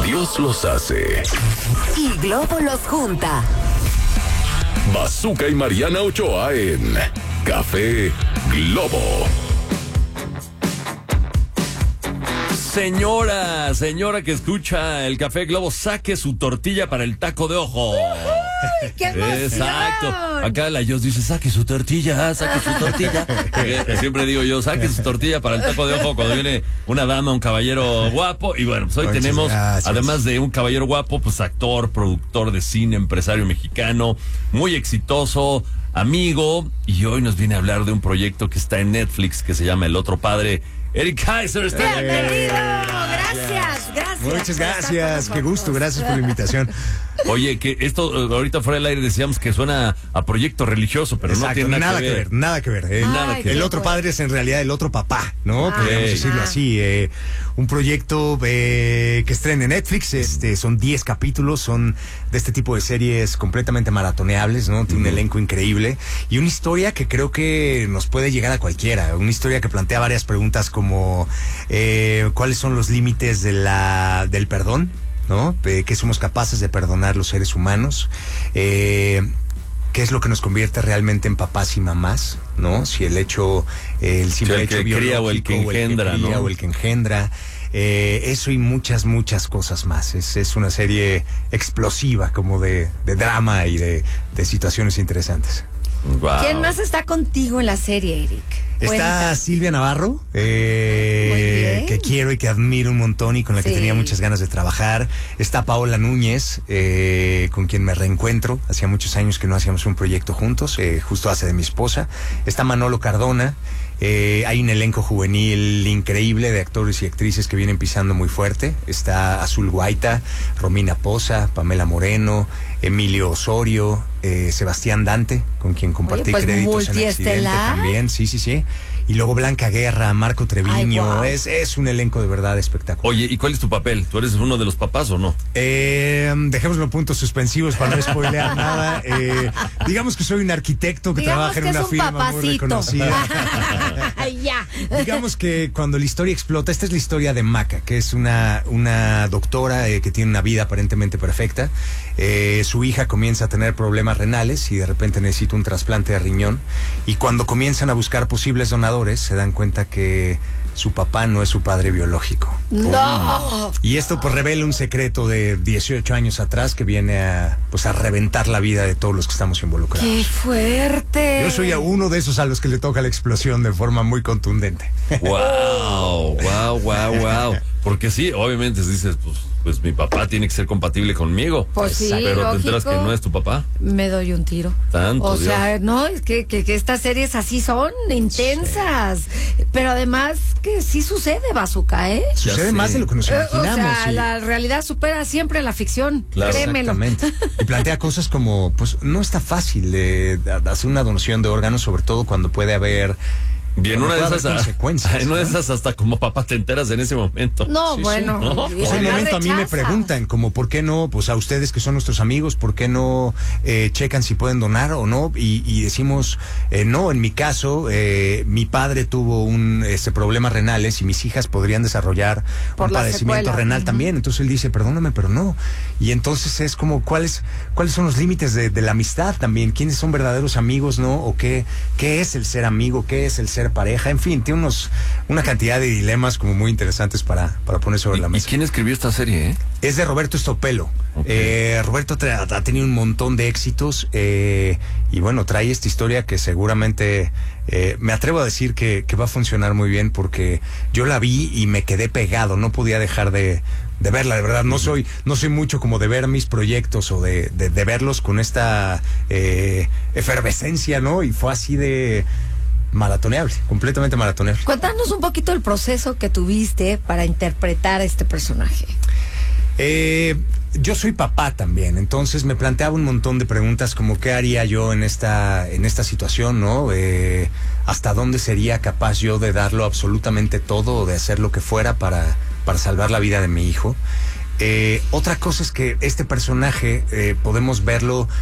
Dios los hace y Globo los junta. Bazooka y Mariana Ochoa en Café Globo. Señora que escucha el Café Globo, saque su tortilla para el taco de ojo. ¡Qué emoción! Exacto. Acá la Jos dice, saque su tortilla. Siempre digo yo, saque su tortilla para el taco de ojo cuando viene una dama, un caballero guapo. Y bueno, pues hoy tenemos, además de un caballero guapo, pues actor, productor de cine, empresario mexicano, muy exitoso, amigo. Y hoy nos viene a hablar de un proyecto que está en Netflix que se llama El Otro Padre. Eric Kaiser, ¡bienvenido! Gracias. Muchas gracias, qué gusto, gracias por la invitación. Oye, que esto ahorita fuera del aire decíamos que suena a proyecto religioso, pero exacto, no tiene nada que ver. Nada que ver. El otro padre es en realidad el otro papá, ¿no? Podríamos decirlo así. Un proyecto que estrena en Netflix, son 10 capítulos, son de este tipo de series completamente maratoneables, ¿no? Tiene un elenco increíble y una historia que creo que nos puede llegar a cualquiera. Una historia que plantea varias preguntas como ¿cuáles son los límites del perdón? ¿No? ¿Qué somos capaces de perdonar los seres humanos? ¿Qué es lo que nos convierte realmente en papás y mamás? ¿No? Si el simple hecho biológico cría o el que engendra, ¿no? O el que engendra. Eso y muchas cosas más. Es una serie explosiva, como de drama y de situaciones interesantes. Wow. ¿Quién más está contigo en la serie, Eric? Está Silvia Navarro, que quiero y que admiro un montón y con la que tenía muchas ganas de trabajar. Está Paola Núñez, con quien me reencuentro. Hacía muchos años que no hacíamos un proyecto juntos, justo hace de mi esposa. Está Manolo Cardona. Hay un elenco juvenil increíble de actores y actrices que vienen pisando muy fuerte. Está Azul Guaita, Romina Poza, Pamela Moreno, Emilio Osorio, Sebastián Dante, con quien compartí créditos en Accidente también. Sí. Y luego Blanca Guerra, Marco Treviño. Wow. Es un elenco de verdad espectacular. Oye, ¿y cuál es tu papel? ¿Tú eres uno de los papás o no? Dejémoslo puntos suspensivos para no spoilear nada. Digamos que soy un arquitecto que trabaja en una firma muy reconocida. Digamos que cuando la historia explota, esta es la historia de Maca, que es una doctora que tiene una vida aparentemente perfecta. Su hija comienza a tener problemas renales y de repente necesita un trasplante de riñón. Y cuando comienzan a buscar posibles donadores, se dan cuenta que su papá no es su padre biológico. ¡No! Y esto pues revela un secreto de 18 años atrás que viene a reventar la vida de todos los que estamos involucrados. ¡Qué fuerte! Yo soy a uno de esos a los que le toca la explosión de forma muy contundente. ¡Wow! Porque sí, obviamente dices, pues mi papá tiene que ser compatible conmigo. Pues sí, pero lógico. Te enteras que no es tu papá. Me doy un tiro. Tanto, o sea, no, es que estas series así son intensas. Sí. Pero además que sí sucede, Bazooka, ¿eh? Sucede más de lo que nos imaginamos. O sea, la realidad supera siempre la ficción. Claro. Créemelo. Exactamente. Y plantea cosas como, pues no está fácil hacer una donación de órganos, sobre todo cuando puede haber... Bien, una de esas consecuencias. En una de esas hasta como papá te enteras en ese momento. No, sí, bueno. ¿no? Pues en el momento a mí me preguntan como ¿por qué no? Pues a ustedes que son nuestros amigos, ¿por qué no checan si pueden donar o no? Y decimos, no, en mi caso, mi padre tuvo problemas renales y mis hijas podrían desarrollar un padecimiento renal también. Entonces él dice, perdóname, pero no. Y entonces es como, ¿cuáles son los límites de la amistad también? ¿Quiénes son verdaderos amigos, no? ¿O qué es el ser amigo? ¿Qué es el ser pareja? En fin, tiene una cantidad de dilemas como muy interesantes para poner sobre la mesa. ¿Y quién escribió esta serie? Es de Roberto Estopelo. Okay. Roberto ha tenido un montón de éxitos y bueno, trae esta historia que seguramente me atrevo a decir que va a funcionar muy bien porque yo la vi y me quedé pegado, no podía dejar de verla, de verdad. No soy mucho como de ver mis proyectos o de verlos con esta efervescencia, ¿no? Y fue así de maratoneable, completamente maratoneable. Cuéntanos un poquito el proceso que tuviste para interpretar a este personaje. Yo soy papá también, entonces me planteaba un montón de preguntas como qué haría yo en esta situación, ¿no? Hasta dónde sería capaz yo de darlo absolutamente todo o de hacer lo que fuera para salvar la vida de mi hijo. Otra cosa es que este personaje podemos verlo